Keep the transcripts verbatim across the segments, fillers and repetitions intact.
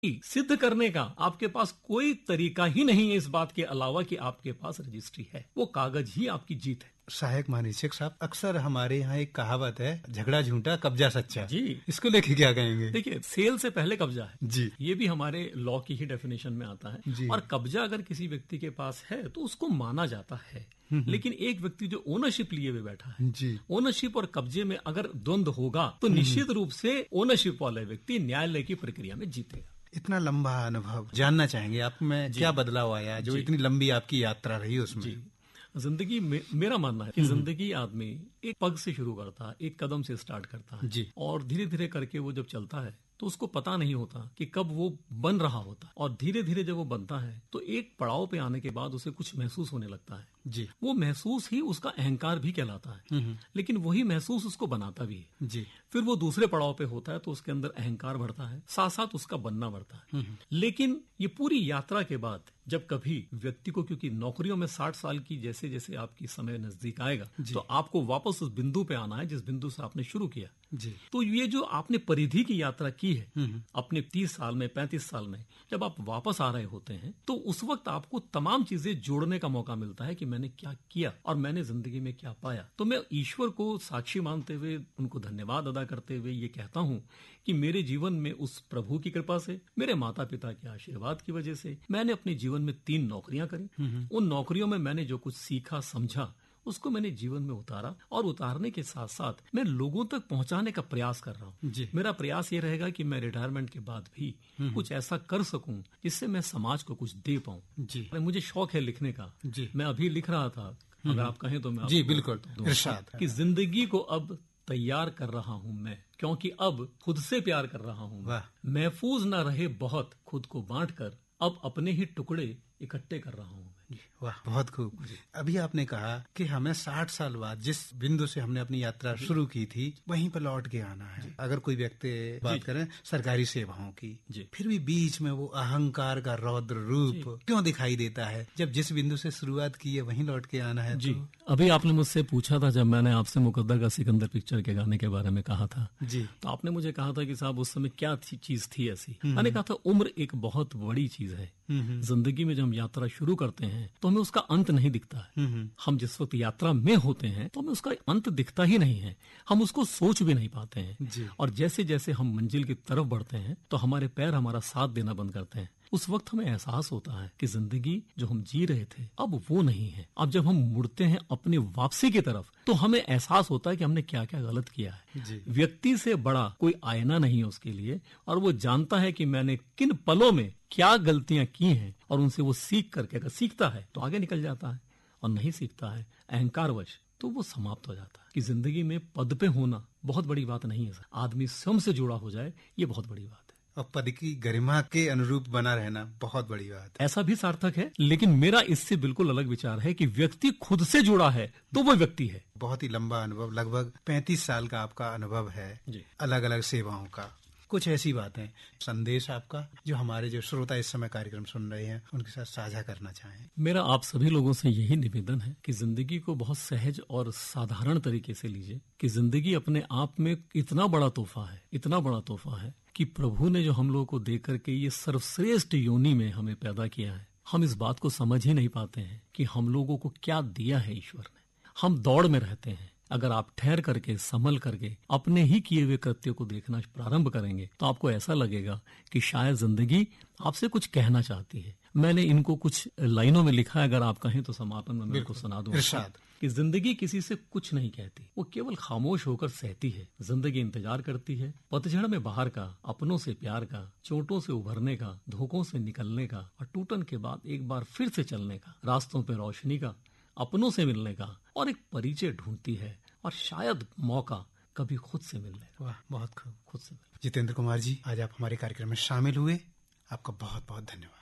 सिद्ध करने का आपके पास कोई तरीका ही नहीं है इस बात के अलावा कि आपके पास रजिस्ट्री है। वो कागज ही आपकी जीत है। सहायक महानिरीक्षक साहब, अक्सर हमारे यहाँ एक कहावत है, झगड़ा झूठा कब्जा सच्चा जी। इसको लेके क्या कहेंगे? देखिए, सेल से पहले कब्जा है जी, ये भी हमारे लॉ की ही डेफिनेशन में आता है। और कब्जा अगर किसी व्यक्ति के पास है तो उसको माना जाता है। लेकिन एक व्यक्ति जो ओनरशिप लिए हुए बैठा है जी, ओनरशिप और कब्जे में अगर द्वंद्व होगा तो निश्चित रूप से ओनरशिप वाला व्यक्ति न्यायालय की प्रक्रिया में जीतेगा। इतना लंबा अनुभव जानना चाहेंगे आप में क्या बदलाव आया जो इतनी लंबी आपकी यात्रा रही उसमें? जी, जिंदगी में मेरा मानना है कि जिंदगी आदमी एक पग से शुरू करता है, एक कदम से स्टार्ट करता है जी, और धीरे धीरे करके वो जब चलता है तो उसको पता नहीं होता कि कब वो बन रहा होता, और धीरे धीरे जब वो बनता है तो एक पड़ाव पे आने के बाद उसे कुछ महसूस होने लगता है जी। वो महसूस ही उसका अहंकार भी कहलाता है, लेकिन वही महसूस उसको बनाता भी है जी। फिर वो दूसरे पड़ाव पे होता है तो उसके अंदर अहंकार बढ़ता है, साथ साथ उसका बनना बढ़ता है। लेकिन ये पूरी यात्रा के बाद जब कभी व्यक्ति को, क्योंकि नौकरियों में साठ साल की जैसे जैसे आपकी समय नजदीक आएगा तो आपको वापस उस बिंदु पे आना है जिस बिंदु से आपने शुरू किया जी। तो ये जो आपने परिधि की यात्रा की है अपने तीस साल में, पैंतीस साल में, जब आप वापस आ रहे होते हैं तो उस वक्त आपको तमाम चीजें जोड़ने का मौका मिलता है कि मैंने क्या किया और मैंने जिंदगी में क्या पाया। तो मैं ईश्वर को साक्षी मानते हुए, उनको धन्यवाद अदा करते हुए ये कहता हूँ कि मेरे जीवन में उस प्रभु की कृपा से, मेरे माता पिता के आशीर्वाद की वजह से मैंने अपने जीवन में तीन नौकरियां करी। उन नौकरियों में मैंने जो कुछ सीखा, समझा, उसको मैंने जीवन में उतारा, और उतारने के साथ साथ मैं लोगों तक पहुंचाने का प्रयास कर रहा हूँ। मेरा प्रयास ये रहेगा कि मैं रिटायरमेंट के बाद भी कुछ ऐसा कर सकूं जिससे मैं समाज को कुछ दे पाऊं जी। मुझे शौक है लिखने का जी। मैं अभी लिख रहा था, अगर आप कहें तो मैं जी बिल्कुल कि जिंदगी को अब तैयार कर रहा हूँ मैं, क्योंकि अब खुद से प्यार कर रहा हूँ। महफूज न रहे बहुत खुद को बांट कर, अब अपने ही टुकड़े इकट्ठे कर रहा हूँ। वाह, बहुत खूब। अभी आपने कहा कि हमें साठ साल बाद जिस बिंदु से हमने अपनी यात्रा शुरू की थी वहीं पर लौट के आना है। अगर कोई व्यक्ति बात करें सरकारी सेवाओं की, फिर भी बीच में वो अहंकार का रौद्र रूप क्यों दिखाई देता है? जब जिस बिंदु से शुरुआत की है वहीं लौट के आना है जी। तो? अभी आपने मुझसे पूछा था, जब मैंने आपसे मुकद्दर का सिकंदर पिक्चर के गाने के बारे में कहा था जी, तो आपने मुझे कहा था कि साहब उस समय क्या चीज थी ऐसी। मैंने कहा था उम्र एक बहुत बड़ी चीज है। जिंदगी में जब हम यात्रा शुरू करते हैं तो हमें उसका अंत नहीं दिखता है। हम जिस वक्त यात्रा में होते हैं तो हमें उसका अंत दिखता ही नहीं है, हम उसको सोच भी नहीं पाते हैं। और जैसे जैसे हम मंजिल की तरफ बढ़ते हैं तो हमारे पैर हमारा साथ देना बंद करते हैं। उस वक्त हमें एहसास होता है कि जिंदगी जो हम जी रहे थे अब वो नहीं है। अब जब हम मुड़ते हैं अपनी वापसी की तरफ तो हमें एहसास होता है कि हमने क्या क्या गलत किया है। व्यक्ति से बड़ा कोई आईना नहीं है उसके लिए, और वो जानता है कि मैंने किन पलों में क्या गलतियां की हैं, और उनसे वो सीख करके, अगर सीखता है तो आगे निकल जाता है, और नहीं सीखता है अहंकारवश तो वो समाप्त हो जाता है। कि जिंदगी में पद पे होना बहुत बड़ी बात नहीं है, आदमी स्वयं से जुड़ा हो जाए ये बहुत बड़ी बात है। और पद की गरिमा के अनुरूप बना रहना बहुत बड़ी बात है। ऐसा भी सार्थक है, लेकिन मेरा इससे बिल्कुल अलग विचार है कि व्यक्ति खुद से जुड़ा है तो वो व्यक्ति है। बहुत ही लंबा अनुभव, लगभग पैंतीस साल का आपका अनुभव है अलग अलग सेवाओं का। कुछ ऐसी बातें, संदेश आपका जो हमारे जो श्रोता इस समय कार्यक्रम सुन रहे हैं उनके साथ साझा करना चाहें। मेरा आप सभी लोगों से यही निवेदन है कि जिंदगी को बहुत सहज और साधारण तरीके से लीजिए। कि जिंदगी अपने आप में इतना बड़ा तोहफा है, इतना बड़ा तोहफा है कि प्रभु ने जो हम लोगों को दे करके ये सर्वश्रेष्ठ योनि में हमें पैदा किया है, हम इस बात को समझ ही नहीं पाते हैं कि हम लोगों को क्या दिया है ईश्वर ने। हम दौड़ में रहते हैं। अगर आप ठहर करके, संभल करके अपने ही किए हुए कृत्यों को देखना प्रारंभ करेंगे तो आपको ऐसा लगेगा कि शायद जिंदगी आपसे कुछ कहना चाहती है। मैंने इनको कुछ लाइनों में लिखा है, अगर आप कहें तो समापन में मैं आपको सुना दूं कि जिंदगी किसी से कुछ नहीं कहती, वो केवल खामोश होकर सहती है। जिंदगी इंतजार करती है पतझड़ में बाहर का, अपनों से प्यार का, चोटों से उभरने का, धोखों से निकलने का, और टूटन के बाद एक बार फिर से चलने का, रास्तों पे रोशनी का, अपनों से मिलने का, और एक परिचय ढूंढती है, और शायद मौका कभी खुद से मिलने का। वाह, बहुत खूब। खुद से मिलने। जितेंद्र कुमार जी, आज आप हमारे कार्यक्रम में शामिल हुए, आपका बहुत बहुत धन्यवाद।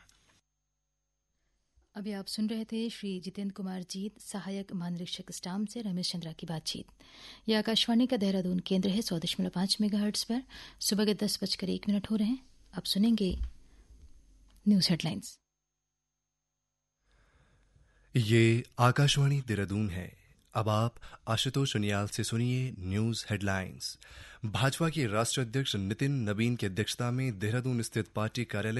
अभी आप सुन रहे थे श्री जितेंद्र कुमार जी, सहायक महानिरीक्षक स्टाम्प से रमेश चंद्रा की बातचीत। यह आकाशवाणी का देहरादून केंद्र है, सौ दशमलव पांच मेगाहर्ट्ज पर। सुबह के दस बजकर एक मिनट हो रहे हैं। अब सुनेंगे न्यूज हेडलाइंस। ये आकाशवाणी देहरादून है। अब आप आशुतोष उनियाल से सुनिए न्यूज हेडलाइंस। भाजपा के राष्ट्रीय अध्यक्ष नितिन नवीन की अध्यक्षता में देहरादून स्थित पार्टी कार्यालय